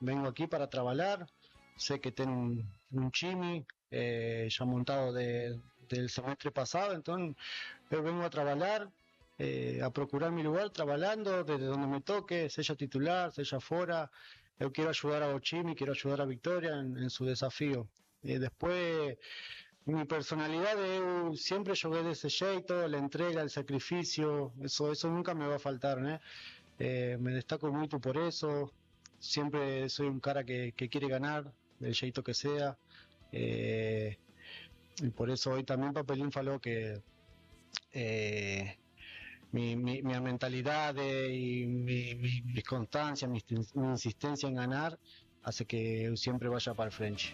vengo aqui para trabalhar. Sei que tem um time já montado do semestre passado, então eu vengo a trabalhar, a procurar meu lugar, trabalhando desde onde me toque, seja titular, seja fora. Eu quero ajudar ao time, quero ajudar a Vitória em seu desafio. Depois, minha personalidade, eu sempre joguei desse jeito, a entrega, o sacrifício, isso nunca me vai faltar, né? Me destaco muito por isso. Siempre soy un cara que quiere ganar, del jeito que sea. Y por eso hoy también Papelín falou que mi mentalidad y mi constancia, mi insistencia en ganar hace que eu siempre vaya para el frente.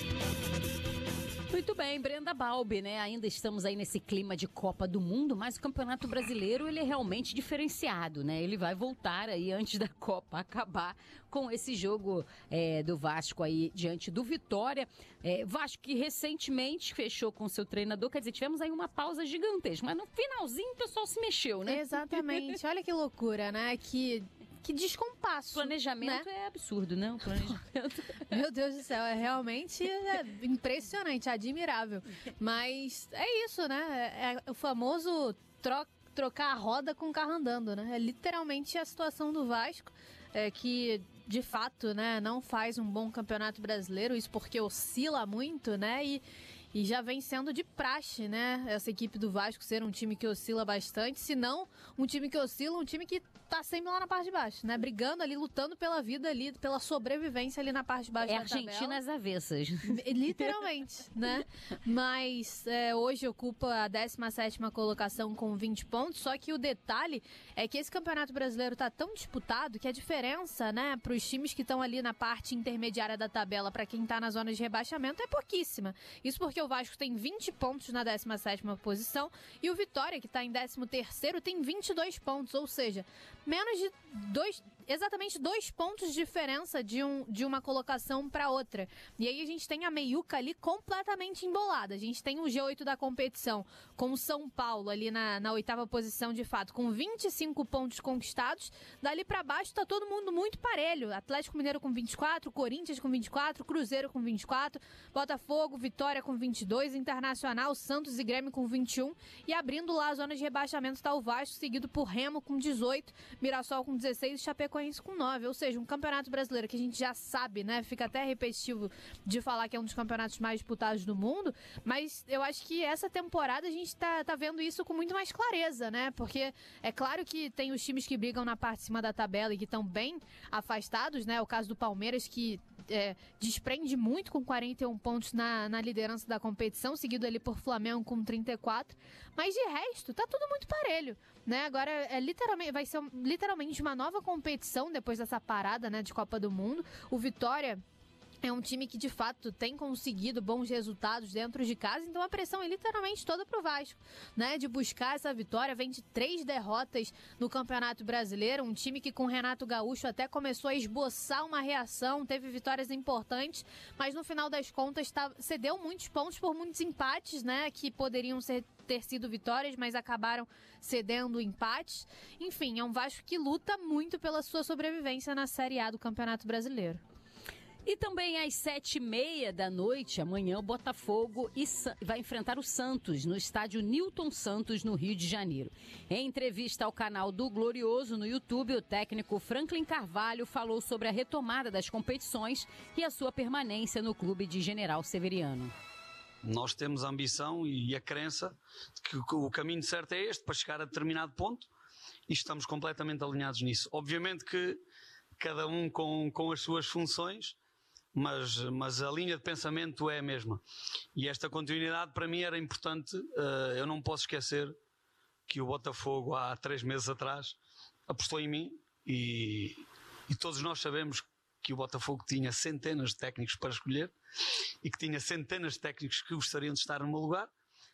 Muito bem, Brenda Balbi, né? Ainda estamos aí nesse clima de Copa do Mundo, mas o Campeonato Brasileiro, ele é realmente diferenciado, né? Ele vai voltar aí antes da Copa acabar com esse jogo do Vasco aí diante do Vitória. Vasco que recentemente fechou com seu treinador, quer dizer, tivemos aí uma pausa gigantesca, mas no finalzinho o pessoal se mexeu, né? Exatamente, olha que loucura, né? Que descompasso. Planejamento, né? É absurdo, né? O planejamento. Meu Deus do céu, é realmente impressionante, admirável. Mas é isso, né? É o famoso trocar a roda com o carro andando, né? É literalmente a situação do Vasco, que de fato, né, não faz um bom campeonato brasileiro, isso porque oscila muito, né? E já vem sendo de praxe, né? Essa equipe do Vasco ser um time que oscila bastante, se não um time que oscila, um time que tá sempre lá na parte de baixo, né? Brigando ali, lutando pela vida ali, pela sobrevivência ali na parte de baixo da tabela. É Argentina às avessas. Literalmente, né? Mas hoje ocupa a 17ª colocação com 20 pontos, só que o detalhe é que esse campeonato brasileiro tá tão disputado que a diferença, né, pros times que estão ali na parte intermediária da tabela, para quem tá na zona de rebaixamento, é pouquíssima. Isso porque o Vasco tem 20 pontos na 17ª posição e o Vitória, que está em 13º, tem 22 pontos, ou seja, menos de exatamente 2 pontos de diferença de uma colocação para outra. E aí a gente tem a meiuca ali completamente embolada. A gente tem o G8 da competição com o São Paulo ali na 8ª posição de fato, com 25 pontos conquistados. Dali para baixo tá todo mundo muito parelho. Atlético Mineiro com 24, Corinthians com 24, Cruzeiro com 24, Botafogo, Vitória com 22, Internacional, Santos e Grêmio com 21. E abrindo lá a zona de rebaixamento está o Vasco, seguido por Remo com 18, Mirassol com 16 e Chapecoense com 9, ou seja, um campeonato brasileiro que a gente já sabe, né, fica até repetitivo de falar que é um dos campeonatos mais disputados do mundo, mas eu acho que essa temporada a gente tá vendo isso com muito mais clareza, né, porque é claro que tem os times que brigam na parte de cima da tabela e que estão bem afastados, né, o caso do Palmeiras que desprende muito com 41 pontos na liderança da competição, seguido ali por Flamengo com 34, mas de resto, tá tudo muito parelho, né, agora vai ser literalmente uma nova competição depois dessa parada, né, de Copa do Mundo. O Vitória é um time que de fato tem conseguido bons resultados dentro de casa, então a pressão é literalmente toda pro Vasco, né, de buscar essa vitória. Vem de 3 derrotas no Campeonato Brasileiro, um time que com Renato Gaúcho até começou a esboçar uma reação, teve vitórias importantes, mas no final das contas cedeu muitos pontos por muitos empates, né, que poderiam ter sido vitórias, mas acabaram cedendo empates. Enfim, é um Vasco que luta muito pela sua sobrevivência na Série A do Campeonato Brasileiro. E também às 7h30 da noite, amanhã, o Botafogo vai enfrentar o Santos no estádio Newton Santos, no Rio de Janeiro. Em entrevista ao canal do Glorioso no YouTube, o técnico Franklin Carvalho falou sobre a retomada das competições e a sua permanência no clube de General Severiano. Nós temos a ambição e a crença de que o caminho certo é este, para chegar a determinado ponto, e estamos completamente alinhados nisso. Obviamente que cada um com as suas funções, mas a linha de pensamento é a mesma. E esta continuidade para mim era importante. Eu não posso esquecer que o Botafogo há 3 meses atrás apostou em mim e todos nós sabemos que o Botafogo tinha centenas de técnicos para escolher e que tinha centenas de técnicos que gostariam de estar no meu lugar,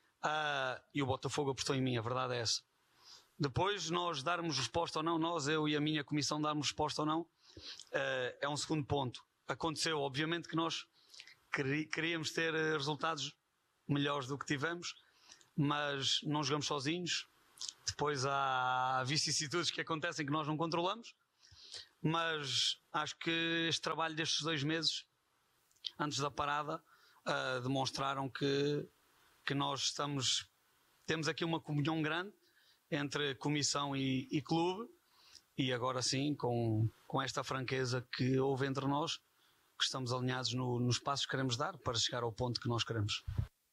e o Botafogo apostou em mim, a verdade é essa. Depois nós darmos resposta ou não, eu e a minha comissão darmos resposta ou não, é um segundo ponto. Aconteceu, obviamente, que nós queríamos ter resultados melhores do que tivemos, mas não jogamos sozinhos. Depois há vicissitudes que acontecem que nós não controlamos, mas acho que este trabalho destes 2 meses, antes da parada, demonstraram que nós temos aqui uma comunhão grande entre comissão e clube, e agora sim, com esta franqueza que houve entre nós, que estamos alinhados nos passos que queremos dar para chegar ao ponto que nós queremos.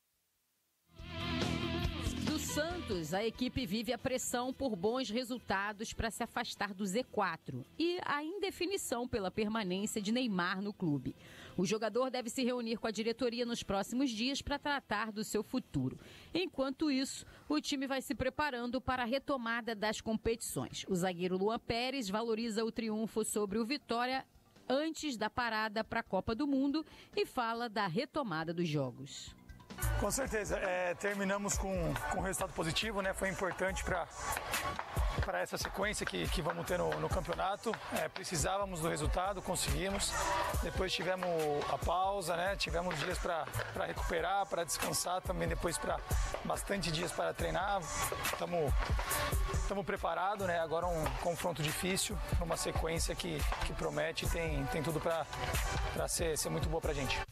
Santos, a equipe vive a pressão por bons resultados para se afastar do Z4 e a indefinição pela permanência de Neymar no clube. O jogador deve se reunir com a diretoria nos próximos dias para tratar do seu futuro. Enquanto isso, o time vai se preparando para a retomada das competições. O zagueiro Luan Pérez valoriza o triunfo sobre o Vitória antes da parada para a Copa do Mundo e fala da retomada dos jogos. Com certeza, terminamos com um resultado positivo, né? Foi importante para essa sequência que vamos ter no campeonato. Precisávamos do resultado, conseguimos. Depois tivemos a pausa, né? Tivemos dias para recuperar, para descansar, também depois bastante dias para treinar. Estamos preparados, né? Agora um confronto difícil, uma sequência que promete, tem tudo para ser muito boa para a gente.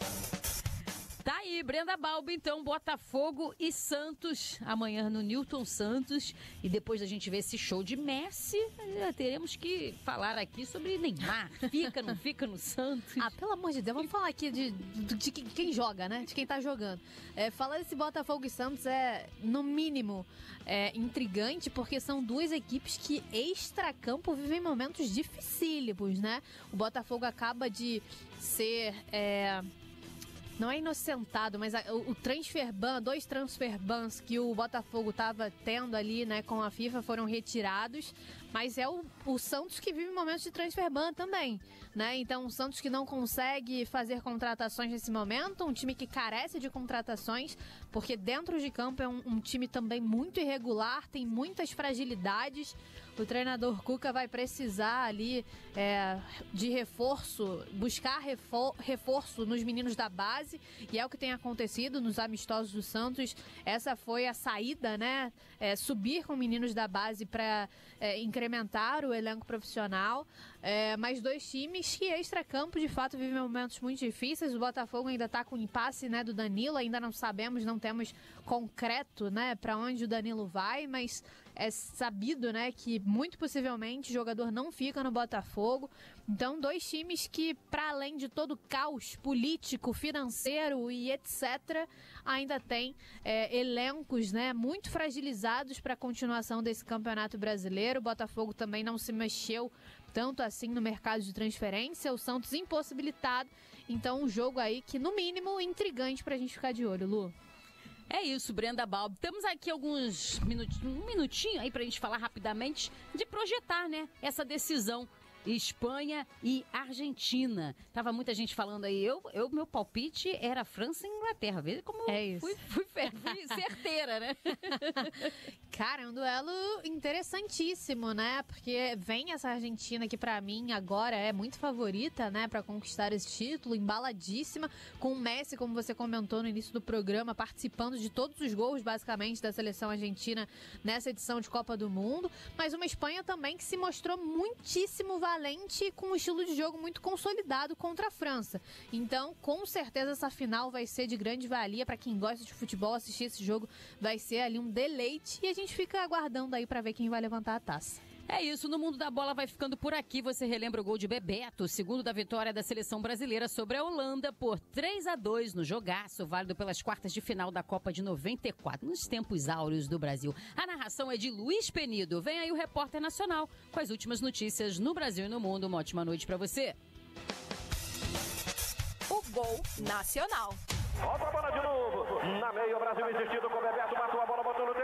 Tá aí, Brenda Balbi, então, Botafogo e Santos, amanhã no Newton Santos. E depois da gente ver esse show de Messi, teremos que falar aqui sobre Neymar. Fica, não fica no Santos? Ah, pelo amor de Deus, vamos falar aqui de quem joga, né? De quem tá jogando. Falar desse Botafogo e Santos no mínimo, intrigante, porque são duas equipes que extracampo vivem momentos dificílimos, né? O Botafogo acaba de ser... não é inocentado, mas o transfer ban, 2 transfer bans que o Botafogo estava tendo ali, né, com a FIFA foram retirados, mas é o Santos que vive momentos de transfer ban também, né? Então, o Santos que não consegue fazer contratações nesse momento, um time que carece de contratações, porque dentro de campo é um time também muito irregular, tem muitas fragilidades. O treinador Cuca vai precisar ali de reforço, buscar reforço nos meninos da base, e é o que tem acontecido nos amistosos do Santos. Essa foi a saída, né? Subir com meninos da base para incrementar o elenco profissional. Mas 2 times que extracampo de fato vivem momentos muito difíceis. O Botafogo ainda está com o impasse, né, do Danilo, ainda não sabemos, não temos concreto, né, para onde o Danilo vai, mas é sabido, né, que muito possivelmente o jogador não fica no Botafogo. Então, 2 times que, para além de todo o caos político, financeiro e etc., ainda tem elencos, né, muito fragilizados para a continuação desse campeonato brasileiro. O Botafogo também não se mexeu tanto assim no mercado de transferência, o Santos impossibilitado. Então, um jogo aí que, no mínimo, intrigante pra gente ficar de olho, Lu. É isso, Brenda Balbi. Temos aqui alguns um minutinho aí pra gente falar rapidamente de projetar, né, essa decisão. Espanha e Argentina. Tava muita gente falando aí. Meu palpite era França e Inglaterra. Veja como fui certeira, né? Cara, é um duelo interessantíssimo, né? Porque vem essa Argentina que pra mim agora é muito favorita, né? Pra conquistar esse título, embaladíssima, com o Messi, como você comentou no início do programa, participando de todos os gols, basicamente, da seleção argentina nessa edição de Copa do Mundo. Mas uma Espanha também que se mostrou muitíssimo valente, com um estilo de jogo muito consolidado contra a França. Então, com certeza, essa final vai ser de grande valia para quem gosta de futebol. Assistir esse jogo vai ser ali um deleite, e a gente fica aguardando aí para ver quem vai levantar a taça. É isso, no Mundo da Bola vai ficando por aqui. Você relembra o gol de Bebeto, segundo da vitória da seleção brasileira sobre a Holanda por 3-2 no jogaço, válido pelas quartas de final da Copa de 94, nos tempos áureos do Brasil. A narração é de Luiz Penido. Vem aí o repórter nacional com as últimas notícias no Brasil e no mundo. Uma ótima noite pra você. O Gol Nacional. Volta a bola de novo. Na meia, o Brasil insistindo com o Bebeto. Matou a bola, botou no